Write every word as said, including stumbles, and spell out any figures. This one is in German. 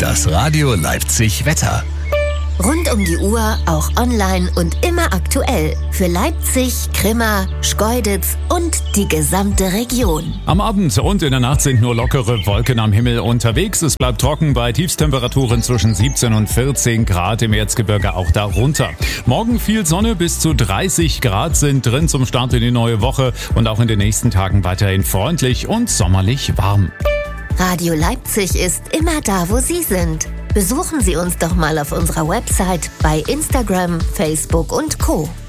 Das Radio Leipzig Wetter. Rund um die Uhr, auch online und immer aktuell. Für Leipzig, Grimma, Schkeuditz und die gesamte Region. Am Abend und in der Nacht sind nur lockere Wolken am Himmel unterwegs. Es bleibt trocken bei Tiefstemperaturen zwischen siebzehn und vierzehn Grad, im Erzgebirge auch darunter. Morgen viel Sonne, bis zu dreißig Grad sind drin zum Start in die neue Woche und auch in den nächsten Tagen weiterhin freundlich und sommerlich warm. Radio Leipzig ist immer da, wo Sie sind. Besuchen Sie uns doch mal auf unserer Website, bei Instagram, Facebook und Co.